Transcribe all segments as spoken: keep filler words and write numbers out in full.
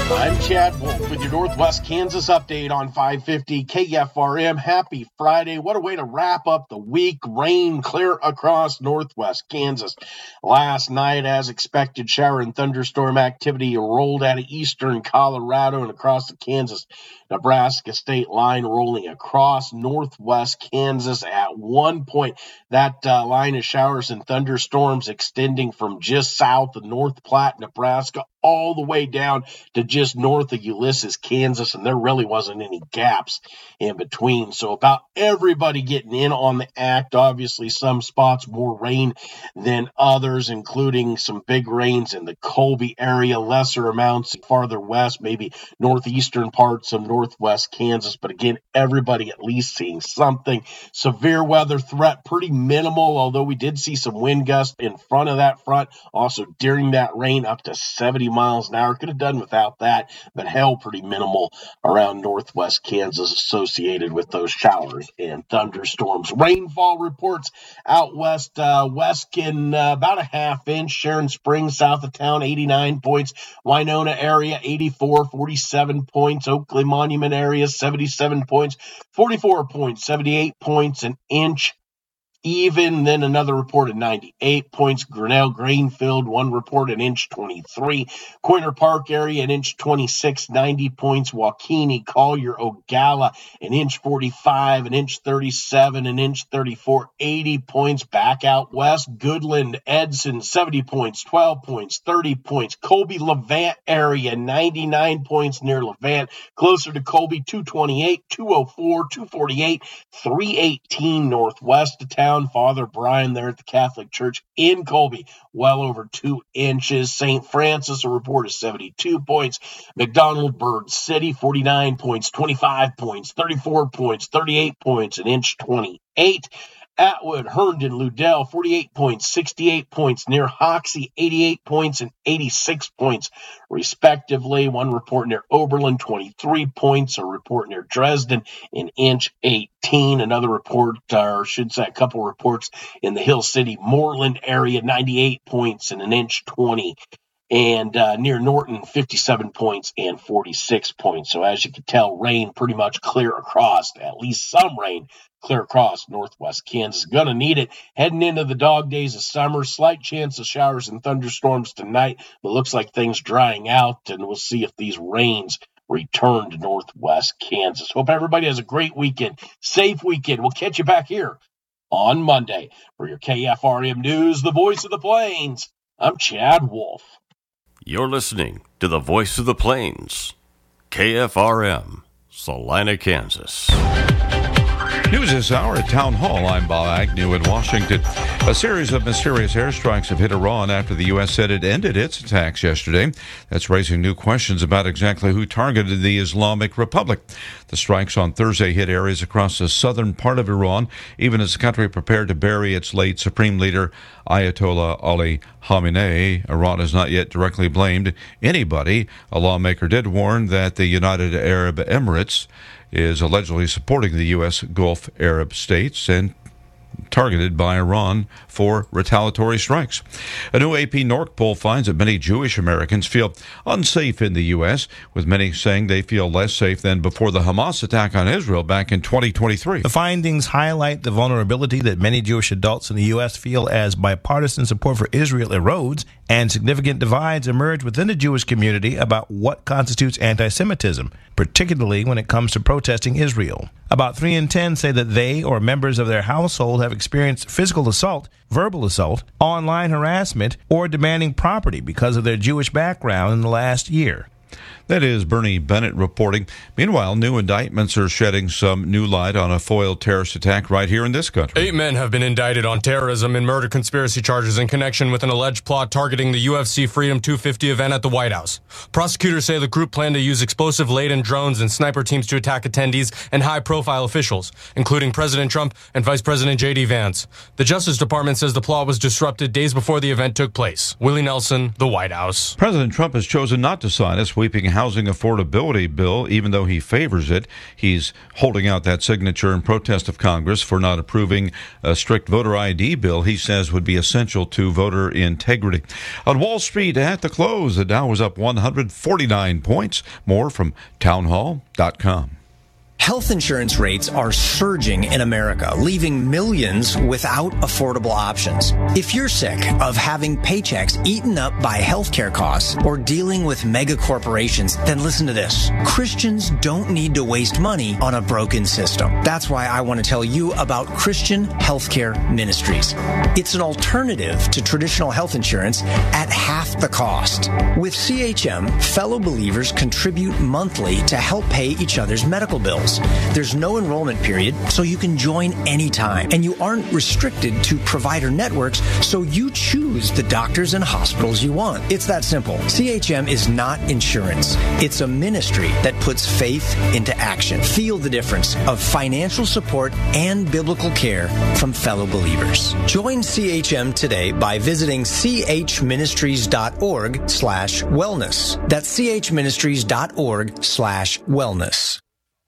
I'm Chad Wolf with your Northwest Kansas update on five fifty K F R M. Happy Friday. What a way to wrap up the week. Rain clear across Northwest Kansas. Last night, as expected, shower and thunderstorm activity rolled out of eastern Colorado and across the Kansas-Nebraska state line, rolling across Northwest Kansas. At one point, that uh, line of showers and thunderstorms extending from just south of North Platte, Nebraska, all the way down to just north of Ulysses, Kansas, and there really wasn't any gaps in between. So about everybody getting in on the act. Obviously, some spots more rain than others, including some big rains in the Colby area, lesser amounts farther west, maybe northeastern parts of northwest Kansas. But again, everybody at least seeing something. Severe weather threat, pretty minimal, although we did see some wind gusts in front of that front. Also, during that rain, up to seventy miles an hour. Could have done without that, but hell, pretty minimal around northwest Kansas associated with those showers and thunderstorms. Rainfall reports out west, uh, Weskin, uh, about a half inch. Sharon Springs, south of town, eighty-nine points. Winona area, eighty-four, forty-seven points. Oakley Monument area, seventy-seven points. forty-four points, seventy-eight points, an inch. Even, then another report at ninety-eight points. Grinnell, Greenfield, one report, an inch twenty-three. Quinter Park area, an inch twenty-six, ninety points. Waukene, Collier, Ogalla, an inch forty-five, an inch thirty-seven, an inch thirty-four, eighty points. Back out west, Goodland, Edson, seventy points, twelve points, thirty points. Colby, Levant area, ninety-nine points near Levant. Closer to Colby, two twenty-eight, two oh four, two forty-eight, three eighteen northwest of town. Father Brian there at the Catholic Church in Colby, well over two inches. Saint Francis, a report of seventy-two points. McDonald, Bird City, forty-nine points, twenty-five points, thirty-four points, thirty-eight points, an inch twenty-eight. Atwood, Herndon, Ludell, forty-eight points, sixty-eight points. Near Hoxie, eighty-eight points and eighty-six points, respectively. One report near Oberlin, twenty-three points. A report near Dresden, an inch eighteen. Another report, or I should say a couple reports in the Hill City, Moreland area, ninety-eight points and an inch twenty. And uh, near Norton, fifty-seven points and forty-six points. So as you can tell, rain pretty much clear across, at least some rain clear across northwest Kansas. Going to need it heading into the dog days of summer. Slight chance of showers and thunderstorms tonight, but looks like things drying out, and we'll see if these rains return to northwest Kansas. Hope everybody has a great weekend, safe weekend. We'll catch you back here on Monday for your K F R M News, the voice of the Plains. I'm Chad Wolf. You're listening to the Voice of the Plains, K F R M, Salina, Kansas. News this hour at Town Hall. I'm Bob Agnew in Washington. A series of mysterious airstrikes have hit Iran after the U S said it ended its attacks yesterday. That's raising new questions about exactly who targeted the Islamic Republic. The strikes on Thursday hit areas across the southern part of Iran, even as the country prepared to bury its late supreme leader, Ayatollah Ali Khamenei. Iran has not yet directly blamed anybody. A lawmaker did warn that the United Arab Emirates is allegedly supporting the U S Gulf Arab states and targeted by Iran for retaliatory strikes. A new A P Norc poll finds that many Jewish Americans feel unsafe in the U S, with many saying they feel less safe than before the Hamas attack on Israel back in twenty twenty-three. The findings highlight the vulnerability that many Jewish adults in the U S feel as bipartisan support for Israel erodes and significant divides emerge within the Jewish community about what constitutes anti-Semitism, particularly when it comes to protesting Israel. About three in ten say that they or members of their household have experienced physical assault, verbal assault, online harassment, or demanding property because of their Jewish background in the last year. That is Bernie Bennett reporting. Meanwhile, new indictments are shedding some new light on a foiled terrorist attack right here in this country. Eight men have been indicted on terrorism and murder conspiracy charges in connection with an alleged plot targeting the U F C Freedom two fifty event at the White House. Prosecutors say the group planned to use explosive-laden drones and sniper teams to attack attendees and high-profile officials, including President Trump and Vice President J D Vance. The Justice Department says the plot was disrupted days before the event took place. Willie Nelson, the White House. President Trump has chosen not to sign a sweep sweeping housing affordability bill, even though he favors it. He's holding out that signature in protest of Congress for not approving a strict voter I D bill he says would be essential to voter integrity. On Wall Street at the close, the Dow was up one hundred forty-nine points. More from townhall dot com. Health insurance rates are surging in America, leaving millions without affordable options. If you're sick of having paychecks eaten up by healthcare costs or dealing with mega corporations, then listen to this. Christians don't need to waste money on a broken system. That's why I want to tell you about Christian Healthcare Ministries. It's an alternative to traditional health insurance at half the cost. With C H M, fellow believers contribute monthly to help pay each other's medical bills. There's no enrollment period, so you can join anytime. And you aren't restricted to provider networks, so you choose the doctors and hospitals you want. It's that simple. C H M is not insurance. It's a ministry that puts faith into action. Feel the difference of financial support and biblical care from fellow believers. Join C H M today by visiting chministries.org slash wellness. That's chministries.org slash wellness.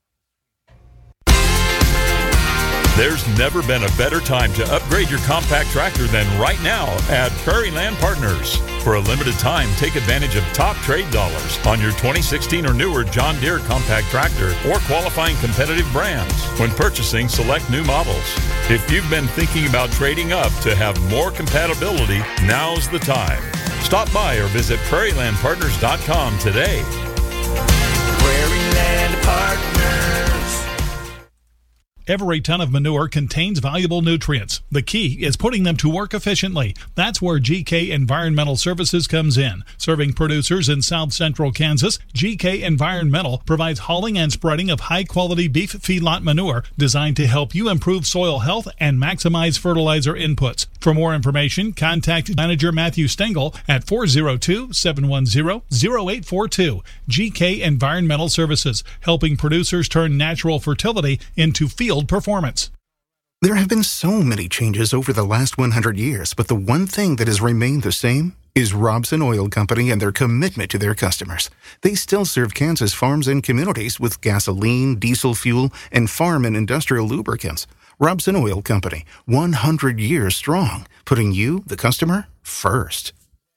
There's never been a better time to upgrade your compact tractor than right now at Prairie Land Partners. For a limited time, take advantage of top trade dollars on your twenty sixteen or newer John Deere compact tractor or qualifying competitive brands when purchasing select new models. If you've been thinking about trading up to have more compatibility, now's the time. Stop by or visit prairie land partners dot com today. Prairie Land Partners. Every ton of manure contains valuable nutrients. The key is putting them to work efficiently. That's where G K Environmental Services comes in. Serving producers in south central Kansas, G K Environmental provides hauling and spreading of high-quality beef feedlot manure designed to help you improve soil health and maximize fertilizer inputs. For more information, contact Manager Matthew Stengel at four oh two, seven one zero, zero eight four two. G K Environmental Services, helping producers turn natural fertility into field performance. There have been so many changes over the last one hundred years, but the one thing that has remained the same is Robson Oil Company and their commitment to their customers. They still serve Kansas farms and communities with gasoline, diesel fuel, and farm and industrial lubricants. Robson Oil Company, one hundred years strong, putting you, the customer, first.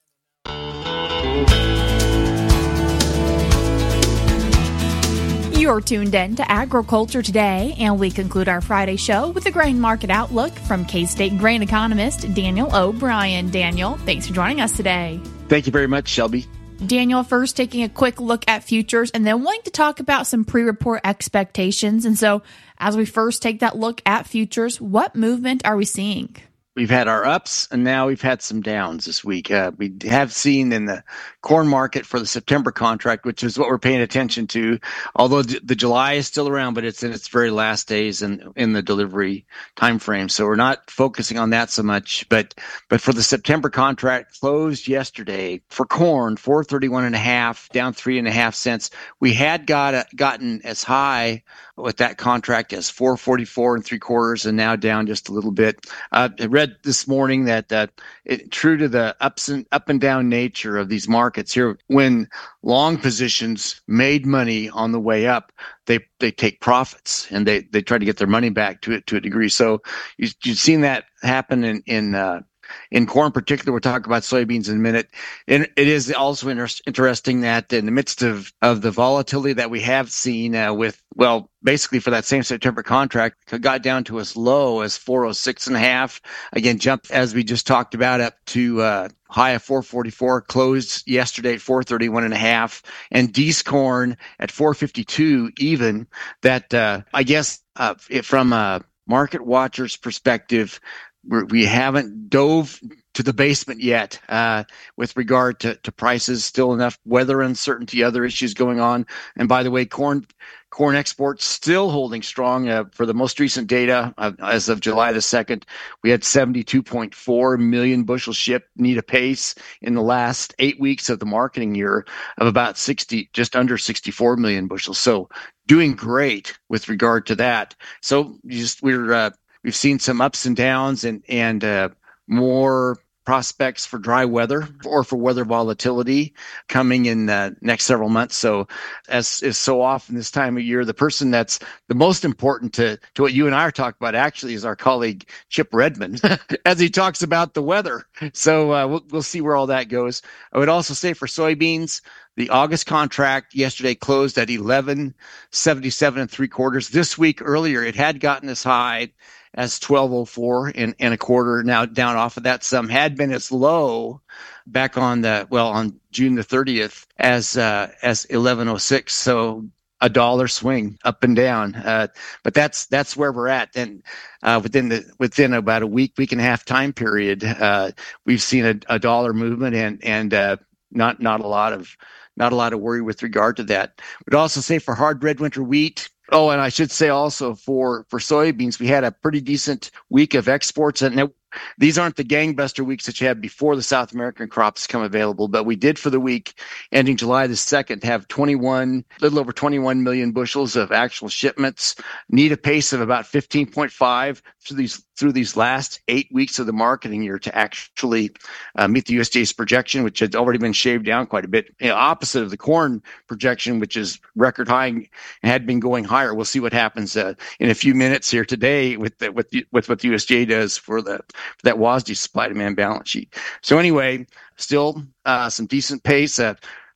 You're tuned in to Agriculture Today, and we conclude our Friday show with the grain market outlook from K-State grain economist Daniel O'Brien. Daniel, thanks for joining us today. Thank you very much, Shelby. Daniel, first taking a quick look at futures and then wanting to talk about some pre-report expectations. And so as we first take that look at futures, what movement are we seeing? We've had our ups, and now we've had some downs this week. Uh, we have seen in the corn market for the September contract, which is what we're paying attention to, although the July is still around, but it's in its very last days in, in the delivery time frame. So we're not focusing on that so much. But but for the September contract, closed yesterday for corn, four thirty-one and a half, down three and a half cents. We had got a, gotten as high with that contract as four forty-four and three quarters, and now down just a little bit. Uh, I read this morning that uh, it, true to the ups and up and down nature of these markets here, when long positions made money on the way up, they they take profits and they, they try to get their money back to it to a degree. So you, you've seen that happen in in uh, in corn in particular. We'll talk about soybeans in a minute. And it is also inter- interesting that in the midst of, of the volatility that we have seen uh, with, well, basically for that same September contract, it got down to as low as four oh six and a half. Again, jumped, as we just talked about, up to uh, high of four forty-four, closed yesterday at four thirty-one and a half, and D's corn at four fifty-two even. That uh, I guess uh, it, from a market watcher's perspective, we're, we haven't dove to the basement yet uh, with regard to, to prices. Still enough weather uncertainty, other issues going on. And by the way, corn corn exports still holding strong. Uh, for the most recent data, uh, as of July the second, we had seventy-two point four million bushels shipped, need a pace in the last eight weeks of the marketing year of about sixty, just under sixty-four million bushels. So doing great with regard to that. So just we're uh, we've seen some ups and downs and and uh, more prospects for dry weather or for weather volatility coming in the next several months. So as is so often this time of year, the person that's the most important to, to what you and I are talking about actually is our colleague Chip Redmond as he talks about the weather. So uh, we'll, we'll see where all that goes. I would also say for soybeans, the August contract yesterday closed at eleven seventy-seven and three quarters. This week earlier, it had gotten as high as twelve oh four and, and a quarter. Now down off of that some, had been as low back on the, well, on June the thirtieth as, uh, as eleven oh six. So a dollar swing up and down. Uh, but that's, that's where we're at. And, uh, within the, within about a week, week and a half time period, uh, we've seen a, a dollar movement and, and, uh, not, not a lot of, not a lot of worry with regard to that. We'd also say for hard red winter wheat. Oh, and I should say also for, for soybeans, we had a pretty decent week of exports. And it, these aren't the gangbuster weeks that you had before the South American crops come available, but we did for the week ending July the second have twenty-one, a little over twenty-one million bushels of actual shipments, need a pace of about fifteen point five through these through these last eight weeks of the marketing year to actually uh, meet the U S D A's projection, which had already been shaved down quite a bit, you know, opposite of the corn projection, which is record high and had been going higher. We'll see what happens uh, in a few minutes here today with the, with the, with what the U S D A does for the for that W A S D supply demand balance sheet. So anyway, still uh, some decent pace. Uh,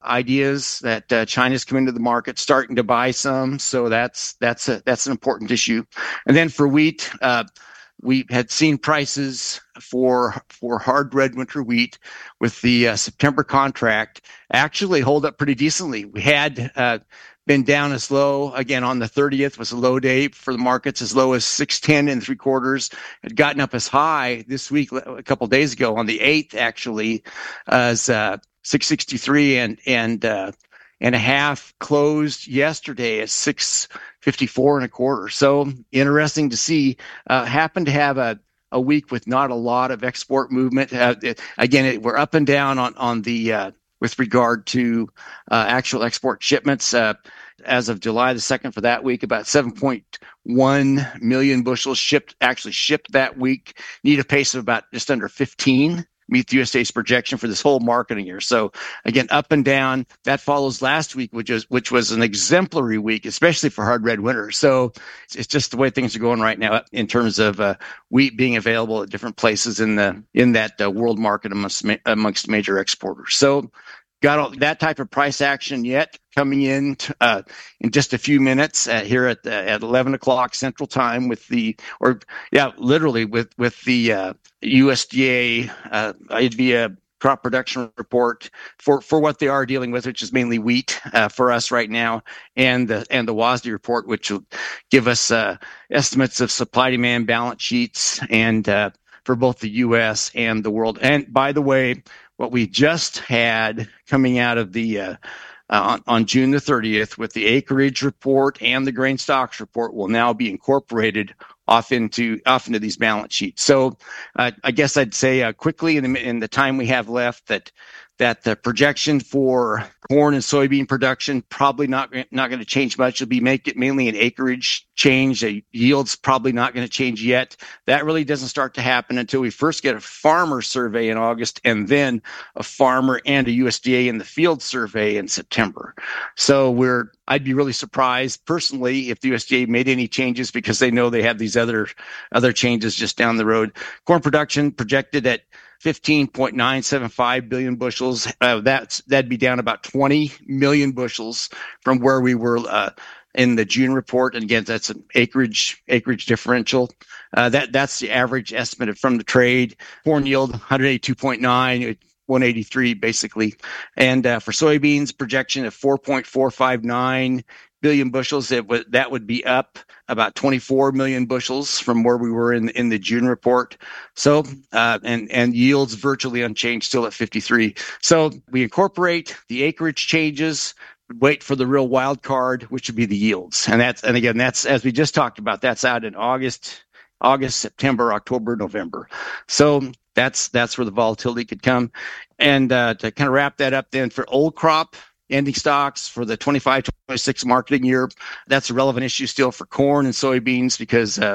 ideas that uh, China's come into the market, starting to buy some. So that's that's a, that's an important issue. And then for wheat, uh, we had seen prices for for hard red winter wheat with the uh, September contract actually hold up pretty decently. We had uh, been down as low, again, on the thirtieth was a low day for the markets, as low as six ten and three quarters. Had gotten up as high this week, a couple of days ago, on the eighth, actually, as uh, six sixty-three and and uh, and a half, closed yesterday at six fifty-four and a quarter. So interesting to see. Uh, happened to have a a week with not a lot of export movement. Uh, it, again, it, we're up and down on on the uh, with regard to uh, actual export shipments. Uh, as of July the second for that week, about seven point one million bushels shipped, actually shipped that week. Need a pace of about just under fifteen. Meet the U S D A's projection for this whole marketing year. So again, up and down. That follows last week, which was which was an exemplary week, especially for hard red winter. So it's just the way things are going right now in terms of uh, wheat being available at different places in the in that uh, world market amongst amongst major exporters. So got all, that type of price action yet coming in t- uh, in just a few minutes uh, here at uh, at eleven o'clock Central Time with the or yeah literally with with the uh, U S D A uh, it'd be a crop production report for, for what they are dealing with, which is mainly wheat uh, for us right now, and the and the W A S D report, which will give us uh, estimates of supply demand balance sheets and uh, for both the U S and the world. And by the way, what we just had coming out of the uh, uh, on, on June the thirtieth with the acreage report and the grain stocks report will now be incorporated off into off into these balance sheets. So uh, I guess I'd say uh, quickly in the, in the time we have left that that the projection for corn and soybean production probably not not going to change much. It'll be make it mainly an acreage change. The yield's probably not going to change yet. That really doesn't start to happen until we first get a farmer survey in August, and then a farmer and a U S D A in the field survey in September. So we're I'd be really surprised personally if the U S D A made any changes, because they know they have these other other changes just down the road. Corn production projected at fifteen point nine seven five billion bushels. Uh, that's that'd be down about twenty million bushels from where we were uh, in the June report. And again, that's an acreage acreage differential. Uh, that that's the average estimate from the trade. Corn yield one eighty-two point nine. one eighty-three basically. And uh, for soybeans, projection of four point four five nine billion bushels. It w- that would be up about twenty-four million bushels from where we were in in the June report. So uh, and and yields virtually unchanged, still at fifty-three. So we incorporate the acreage changes, wait for the real wild card, which would be the yields. And that's and again, that's as we just talked about. That's out in August, August, September, October, November. So that's that's where the volatility could come. And uh, to kind of wrap that up, then for old crop ending stocks for the twenty-five twenty-six marketing year, that's a relevant issue still for corn and soybeans, because uh,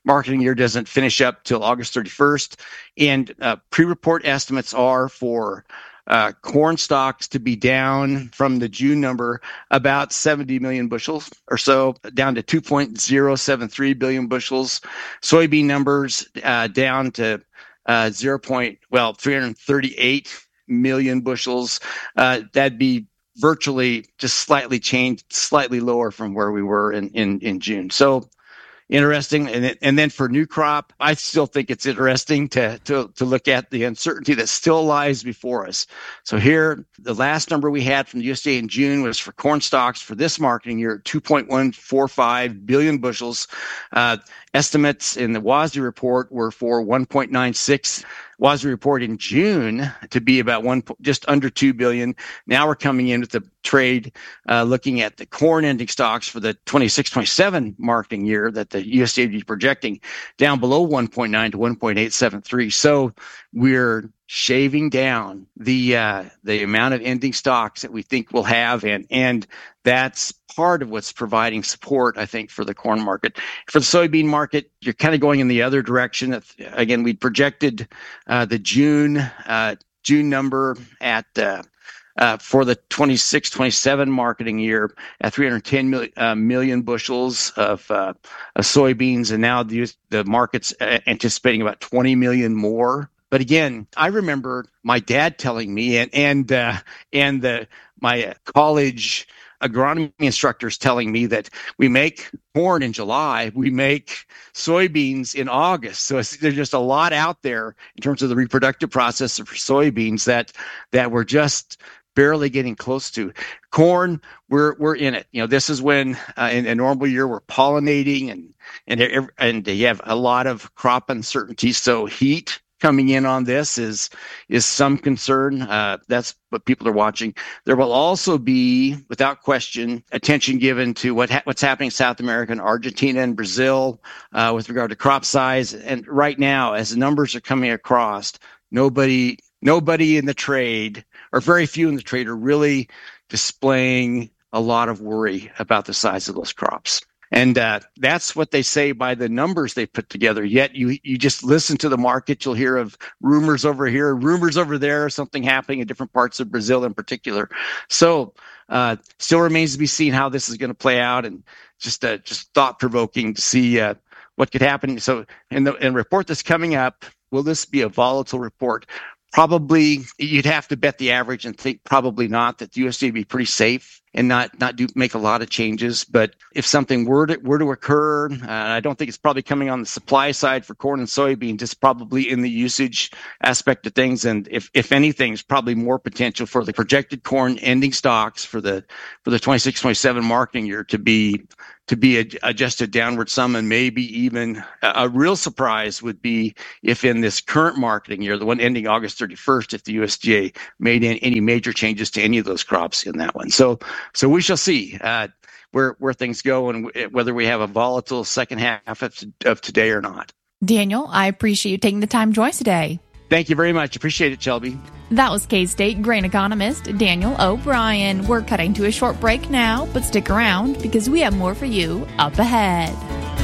marketing year doesn't finish up till August thirty-first. And uh, pre-report estimates are for uh, corn stocks to be down from the June number about seventy million bushels or so, down to two point zero seven three billion bushels. Soybean numbers uh, down to uh, zero. Well, three hundred thirty-eight million bushels. Uh, that'd be virtually just slightly changed, slightly lower from where we were in, in, in June. So interesting. And, and then for new crop, I still think it's interesting to, to, to look at the uncertainty that still lies before us. So here, the last number we had from the U S D A in June was for corn stocks for this marketing year, two point one four five billion bushels. Uh, estimates in the W A S D report were for one point nine six. W A S D report in June to be about one, just under two billion. Now we're coming in with the trade, uh, looking at the corn ending stocks for the twenty-six twenty-seven marketing year that the U S D A is projecting down below one point nine to one point eight seven three. So we're shaving down the uh, the amount of ending stocks that we think we'll have, and and that's part of what's providing support, I think, for the corn market. For the soybean market, you're kind of going in the other direction. Again, we projected uh, the June uh, June number at uh, uh, for the twenty-six twenty-seven marketing year at three hundred ten million, uh, million bushels of, uh, of soybeans, and now the, the market's anticipating about twenty million more. But again, I remember my dad telling me, and and uh, and the my college agronomy instructors telling me that we make corn in July, we make soybeans in August. So it's, there's just a lot out there in terms of the reproductive process for soybeans that that we're just barely getting close to. Corn, we're we're in it. You know, this is when uh, in a normal year we're pollinating, and and and you have a lot of crop uncertainty. So heat coming in on this is is some concern. Uh, that's what people are watching. There will also be, without question, attention given to what ha- what's happening in South America and Argentina and Brazil uh, with regard to crop size. And right now, as the numbers are coming across, nobody nobody in the trade, or very few in the trade, are really displaying a lot of worry about the size of those crops. And uh, that's what they say by the numbers they put together. Yet you you just listen to the market, you'll hear of rumors over here, rumors over there, something happening in different parts of Brazil in particular. So uh, still remains to be seen how this is going to play out, and just uh, just thought provoking to see uh, what could happen. So in the in the report that's coming up, will this be a volatile report? Probably, you'd have to bet the average and think probably not, that the U S D A would be pretty safe and not not do make a lot of changes. But if something were to, were to occur, uh, I don't think it's probably coming on the supply side for corn and soybean, just probably in the usage aspect of things. And if, if anything, it's probably more potential for the projected corn ending stocks for the for the twenty-six twenty-seven marketing year to be to be ad- adjusted downward some, and maybe even a, a real surprise would be if in this current marketing year, the one ending August thirty-first, if the U S D A made in, any major changes to any of those crops in that one. So, so we shall see uh, where where things go, and w- whether we have a volatile second half of, of today or not. Daniel, I appreciate you taking the time to join us today. Thank you very much. Appreciate it, Shelby. That was K-State grain economist Daniel O'Brien. We're cutting to a short break now, but stick around because we have more for you up ahead.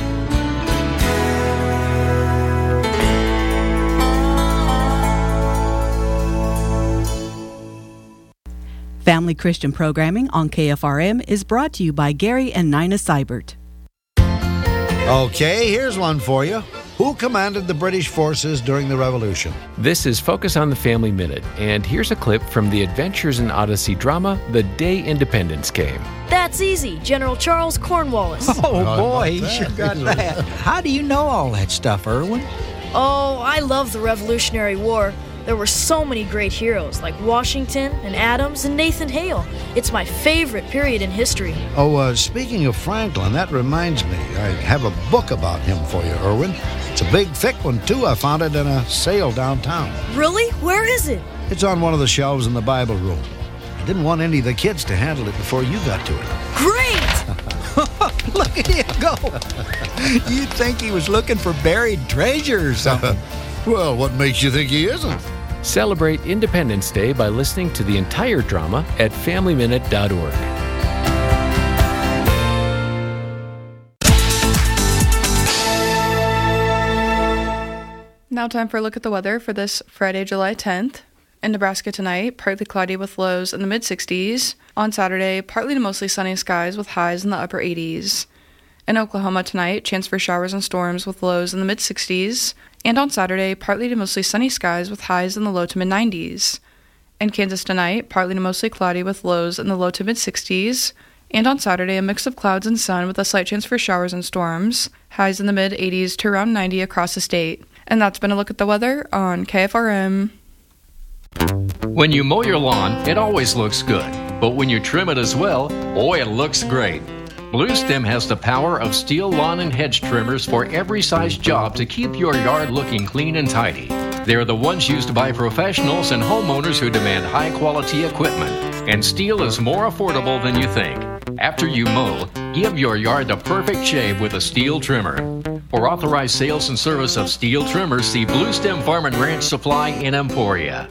Family Christian programming on K F R M is brought to you by Gary and Nina Seibert. Okay, here's one for you. Who commanded the British forces during the Revolution? This is Focus on the Family Minute, and here's a clip from the Adventures in Odyssey drama, The Day Independence Came. That's easy. General Charles Cornwallis. Oh, boy, he sure got that. How do you know all that stuff, Erwin? Oh, I love the Revolutionary War. There were so many great heroes like Washington and Adams and Nathan Hale. It's my favorite period in history. Oh, uh, speaking of Franklin, that reminds me. I have a book about him for you, Erwin. It's a big, thick one, too. I found it in a sale downtown. Really? Where is it? It's on one of the shelves in the Bible room. I didn't want any of the kids to handle it before you got to it. Great! Look at him go! You'd think he was looking for buried treasure or something. Well, what makes you think he isn't? Celebrate Independence Day by listening to the entire drama at family minute dot org. Now time for a look at the weather for this Friday, July tenth. In Nebraska tonight, partly cloudy with lows in the mid-sixties. On Saturday, partly to mostly sunny skies with highs in the upper eighties. In Oklahoma tonight, chance for showers and storms with lows in the mid-sixties. And on Saturday, partly to mostly sunny skies with highs in the low to mid-nineties. In Kansas tonight, partly to mostly cloudy with lows in the low to mid-sixties. And on Saturday, a mix of clouds and sun with a slight chance for showers and storms. Highs in the mid-eighties to around ninety across the state. And that's been a look at the weather on K F R M. When you mow your lawn, it always looks good. But when you trim it as well, boy, it looks great. Blue Stem has the power of steel lawn and hedge trimmers for every size job to keep your yard looking clean and tidy. They're the ones used by professionals and homeowners who demand high-quality equipment. And steel is more affordable than you think. After you mow, give your yard the perfect shave with a steel trimmer. For authorized sales and service of steel trimmers, see Blue Stem Farm and Ranch Supply in Emporia.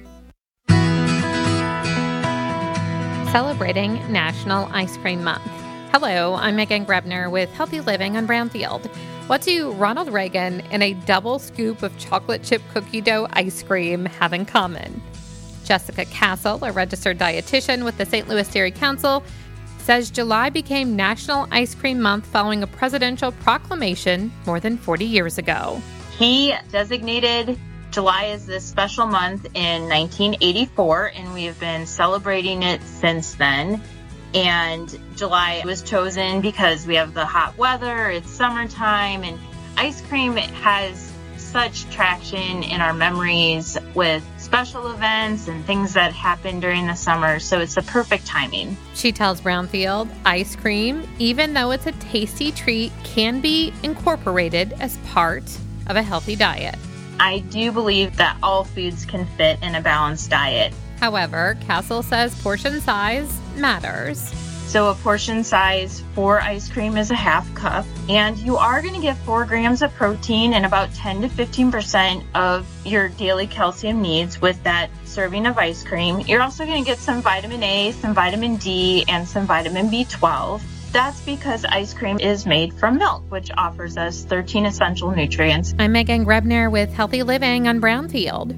Celebrating National Ice Cream Month. Hello, I'm Megan Grebner with Healthy Living on Brownfield. What do Ronald Reagan and a double scoop of chocolate chip cookie dough ice cream have in common? Jessica Castle, a registered dietitian with the Saint Louis Dairy Council, says July became National Ice Cream Month following a presidential proclamation more than forty years ago. He designated July as this special month in nineteen eighty-four, and we have been celebrating it since then. And July was chosen because we have the hot weather, it's summertime, and ice cream has such traction in our memories with special events and things that happen during the summer, so it's the perfect timing. She tells Brownfield, ice cream, even though it's a tasty treat, can be incorporated as part of a healthy diet. I do believe that all foods can fit in a balanced diet. However, Castle says portion size matters. So a portion size for ice cream is a half cup, and you are going to get four grams of protein and about ten to fifteen percent of your daily calcium needs with that serving of ice cream. You're also going to get some vitamin A, some vitamin D, and some vitamin B twelve. That's because ice cream is made from milk, which offers us thirteen essential nutrients. I'm Megan Grebner with Healthy Living on Brownfield.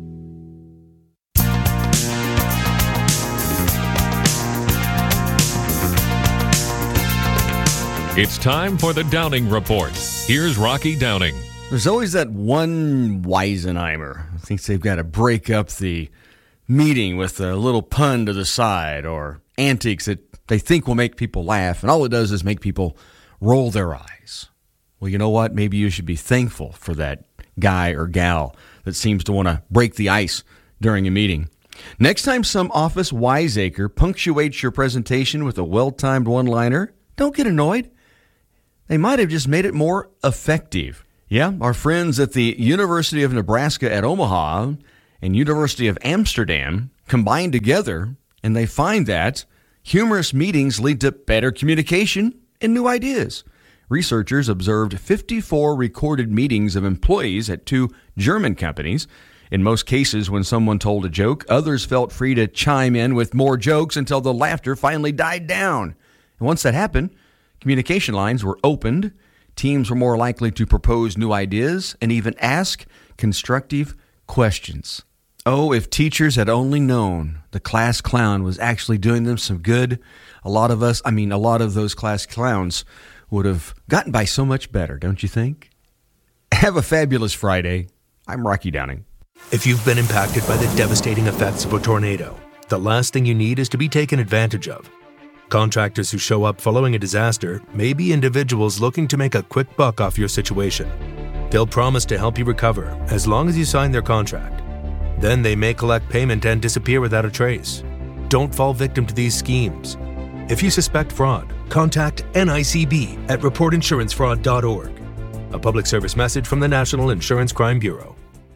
It's time for the Downing Report. Here's Rocky Downing. There's always that one Weisenheimer who thinks they've got to break up the meeting with a little pun to the side or antics that they think will make people laugh, and all it does is make people roll their eyes. Well, you know what? Maybe you should be thankful for that guy or gal that seems to want to break the ice during a meeting. Next time some office wiseacre punctuates your presentation with a well-timed one-liner, don't get annoyed. They might have just made it more effective. Yeah, our friends at the University of Nebraska at Omaha and University of Amsterdam combined together, and they find that humorous meetings lead to better communication and new ideas. Researchers observed fifty-four recorded meetings of employees at two German companies. In most cases, when someone told a joke, others felt free to chime in with more jokes until the laughter finally died down. And once that happened, communication lines were opened, teams were more likely to propose new ideas, and even ask constructive questions. Oh, if teachers had only known the class clown was actually doing them some good, a lot of us, I mean, a lot of those class clowns would have gotten by so much better, don't you think? Have a fabulous Friday. I'm Rocky Downing. If you've been impacted by the devastating effects of a tornado, the last thing you need is to be taken advantage of. Contractors who show up following a disaster may be individuals looking to make a quick buck off your situation. They'll promise to help you recover as long as you sign their contract. Then they may collect payment and disappear without a trace. Don't fall victim to these schemes. If you suspect fraud, contact N I C B at report insurance fraud dot org. A public service message from the National Insurance Crime Bureau.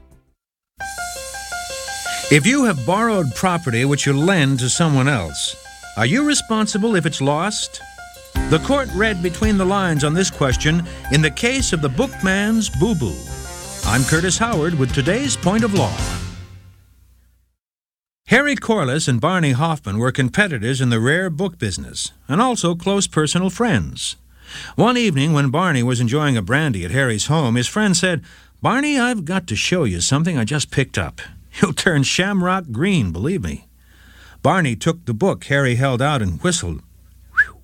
If you have borrowed property which you lend to someone else, are you responsible if it's lost? The court read between the lines on this question in the case of the Bookman's Boo Boo. I'm Curtis Howard with today's Point of Law. Harry Corliss and Barney Hoffman were competitors in the rare book business and also close personal friends. One evening when Barney was enjoying a brandy at Harry's home, his friend said, Barney, I've got to show you something I just picked up. You'll turn shamrock green, believe me. Barney took the book Harry held out and whistled. Whew.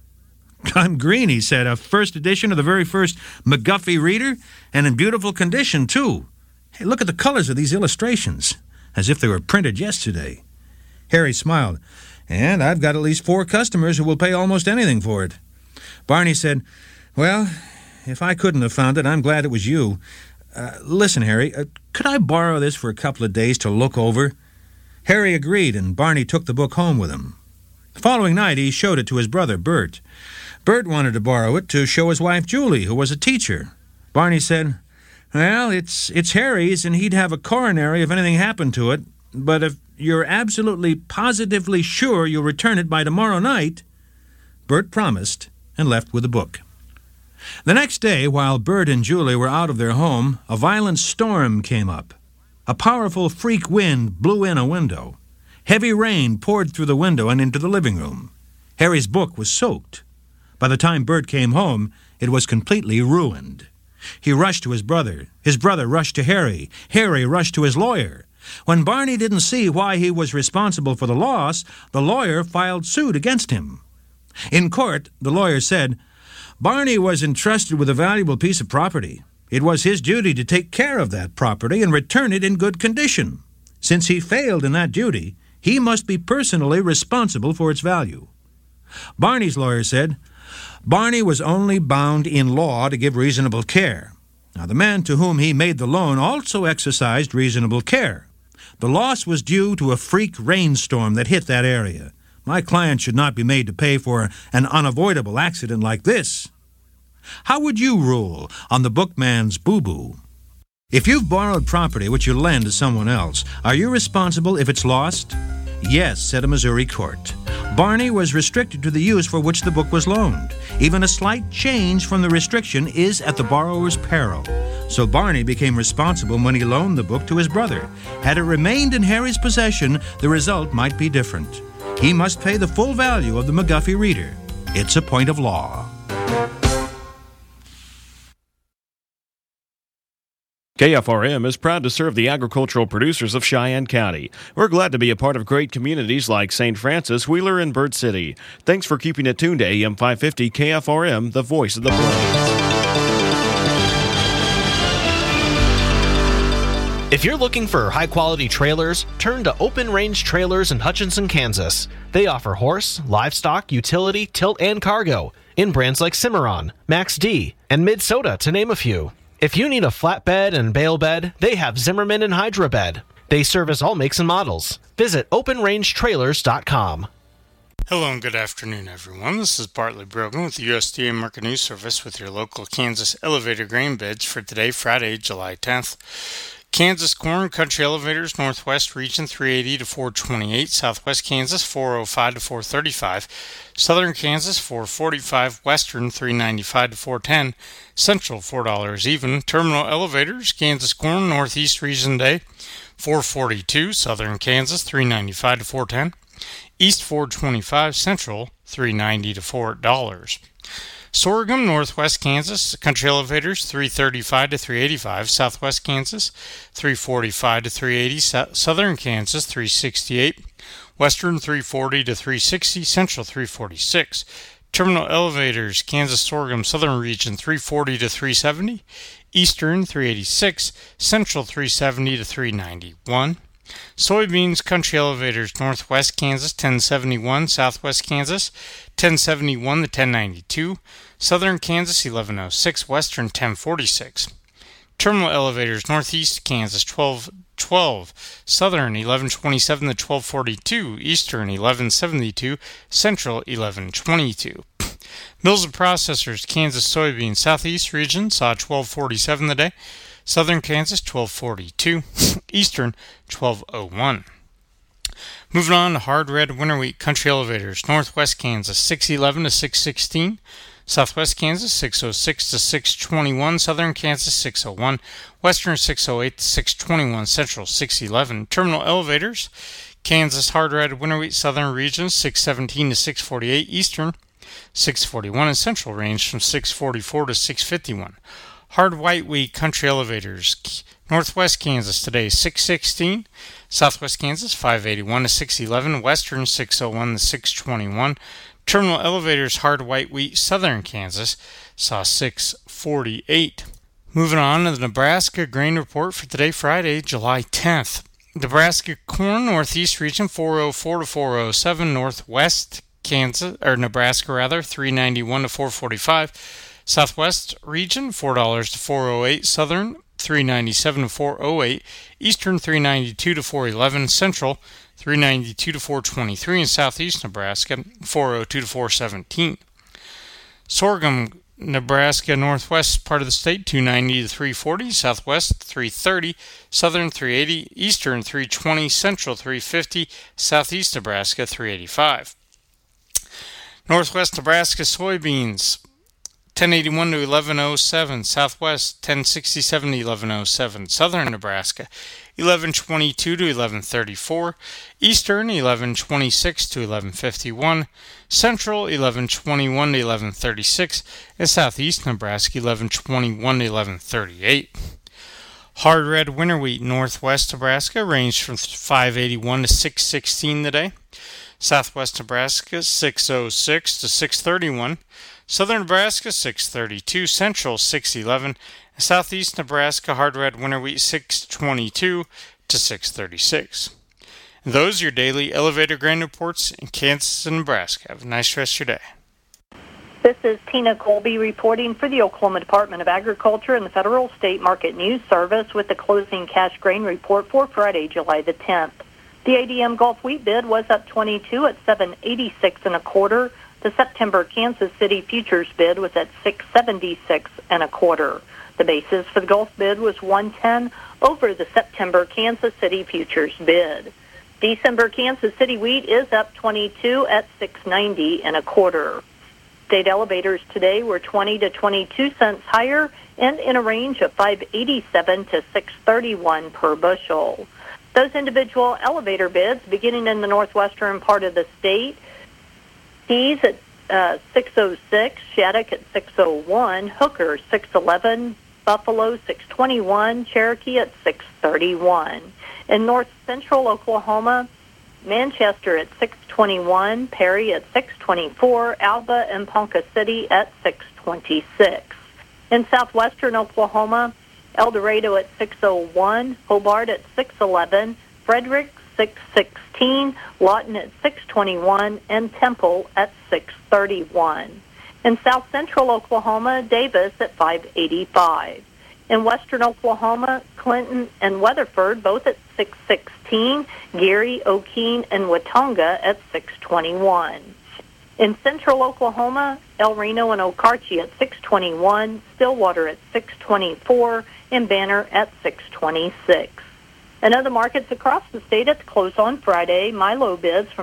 I'm green, he said. A first edition of the very first McGuffey Reader, and in beautiful condition, too. Hey, look at the colors of these illustrations, as if they were printed yesterday. Harry smiled. And I've got at least four customers who will pay almost anything for it. Barney said, well, if I couldn't have found it, I'm glad it was you. Uh, listen, Harry, uh, could I borrow this for a couple of days to look over? Harry agreed, and Barney took the book home with him. The following night, he showed it to his brother, Bert. Bert wanted to borrow it to show his wife, Julie, who was a teacher. Barney said, well, it's, it's Harry's, and he'd have a coronary if anything happened to it, but if you're absolutely positively sure you'll return it by tomorrow night, Bert promised and left with the book. The next day, while Bert and Julie were out of their home, a violent storm came up. A powerful freak wind blew in a window. Heavy rain poured through the window and into the living room. Harry's book was soaked. By the time Bert came home, it was completely ruined. He rushed to his brother. His brother rushed to Harry. Harry rushed to his lawyer. When Barney didn't see why he was responsible for the loss, the lawyer filed suit against him. In court, the lawyer said, Barney was entrusted with a valuable piece of property. It was his duty to take care of that property and return it in good condition. Since he failed in that duty, he must be personally responsible for its value. Barney's lawyer said, Barney was only bound in law to give reasonable care. Now, the man to whom he made the loan also exercised reasonable care. The loss was due to a freak rainstorm that hit that area. My client should not be made to pay for an unavoidable accident like this. How would you rule on the bookman's boo-boo? If you've borrowed property which you lend to someone else, are you responsible if it's lost? Yes, said a Missouri court. Barney was restricted to the use for which the book was loaned. Even a slight change from the restriction is at the borrower's peril. So Barney became responsible when he loaned the book to his brother. Had it remained in Harry's possession, the result might be different. He must pay the full value of the McGuffey Reader. It's a point of law. K F R M is proud to serve the agricultural producers of Cheyenne County. We're glad to be a part of great communities like Saint Francis, Wheeler, and Bird City. Thanks for keeping it tuned to A M five fifty K F R M, the voice of the plains. If you're looking for high-quality trailers, turn to Open Range Trailers in Hutchinson, Kansas. They offer horse, livestock, utility, tilt, and cargo in brands like Cimarron, Max D, and Mid-Soda, to name a few. If you need a flatbed and bale bed, they have Zimmerman and Hydra Bed. They service all makes and models. Visit open range trailers dot com. Hello and good afternoon, everyone. This is Bartley Brogan with the U S D A Market News Service with your local Kansas elevator grain bids for today, Friday, July tenth. Kansas corn, country elevators, northwest region three eighty to four twenty-eight, southwest Kansas four oh five to four thirty-five, southern Kansas four forty-five, western three ninety-five to four ten, central four dollars even. Terminal elevators, Kansas corn, northeast region day four forty-two, southern Kansas three ninety-five to four ten, east four twenty-five, central three ninety to four dollars. Sorghum, northwest Kansas, country elevators three thirty-five to three eighty-five, southwest Kansas three forty-five to three eighty, southern Kansas three sixty-eight, western three forty to three sixty, central three forty-six. Terminal elevators, Kansas sorghum, southern region three forty to three seventy, eastern three eighty-six, central three seventy to three ninety-one. Soybeans, country elevators, northwest Kansas ten seventy-one, southwest Kansas ten seventy-one to ten ninety-two, southern Kansas eleven oh six, western ten forty-six. Terminal elevators, northeast Kansas twelve twelve, southern eleven twenty-seven to twelve forty-two, eastern eleven seventy-two, central eleven twenty-two. Mills and processors, Kansas soybean, southeast region saw twelve forty-seven today, southern Kansas twelve forty-two, eastern twelve oh one. Moving on to hard red winter wheat country elevators, northwest Kansas six eleven to six sixteen, southwest Kansas six oh six to six twenty-one, southern Kansas six oh one, western six oh eight to six twenty-one, central six eleven. Terminal elevators, Kansas hard red winter wheat southern region six seventeen to six forty-eight, eastern six forty-one, and central range from six forty-four to six fifty-one. Hard white wheat country elevators. Northwest Kansas today six sixteen, Southwest Kansas five eighty-one to six eleven, Western six oh one to six twenty-one. Terminal elevators hard white wheat Southern Kansas saw six forty-eight. Moving on to the Nebraska grain report for today, Friday, July tenth. Nebraska corn Northeast region four oh four to four oh seven, Northwest Kansas or Nebraska rather three ninety-one to four forty-five. Southwest region four dollars to four oh eight, Southern three ninety-seven to four oh eight, Eastern three ninety-two to four eleven, Central three ninety-two to four twenty-three, and Southeast Nebraska four oh two to four seventeen. Sorghum Nebraska Northwest part of the state two ninety to three forty, Southwest three thirty, Southern three eighty, Eastern three twenty, Central three fifty, Southeast Nebraska three eighty-five. Northwest Nebraska soybeans ten eighty-one to eleven oh seven, Southwest ten sixty-seven to eleven oh seven, Southern Nebraska eleven twenty-two to eleven thirty-four, Eastern eleven twenty-six to eleven fifty-one, Central eleven twenty-one to eleven thirty-six, and Southeast Nebraska eleven twenty-one to eleven thirty-eight. Hard red winter wheat Northwest Nebraska ranged from five eighty-one to six sixteen today. Southwest Nebraska six oh six to six thirty-one, Southern Nebraska six thirty-two, Central six eleven, and Southeast Nebraska hard red winter wheat six twenty-two to six thirty-six. And those are your daily elevator grain reports in Kansas and Nebraska. Have a nice rest of your day. This is Tina Colby reporting for the Oklahoma Department of Agriculture and the Federal State Market News Service with the closing cash grain report for Friday, July the tenth. The A D M Gulf wheat bid was up twenty-two at seven eighty-six and a quarter. The September Kansas City futures bid was at six seventy-six and a quarter. The basis for the Gulf bid was one ten over the September Kansas City futures bid. December Kansas City wheat is up twenty-two at six ninety and a quarter. State elevators today were twenty to twenty-two cents higher and in a range of five eighty-seven to six thirty-one per bushel. Those individual elevator bids, beginning in the northwestern part of the state, Keys at uh, six oh six, Shattuck at six oh one, Hooker six eleven, Buffalo six twenty-one, Cherokee at six thirty-one. In north central Oklahoma, Manchester at six twenty-one, Perry at six twenty-four, Alba and Ponca City at six twenty-six. In southwestern Oklahoma, El Dorado at six oh one, Hobart at six eleven, Frederick six sixteen, Lawton at six twenty-one, and Temple at six thirty-one. In south central Oklahoma, Davis at five eighty-five. In western Oklahoma, Clinton and Weatherford both at six sixteen, Gary, O'Keene, and Watonga at six twenty-one. In central Oklahoma, El Reno and Okarche at six twenty-one, Stillwater at six twenty-four, and Banner at six twenty-six. In other markets across the state at the close on Friday, Milo bids from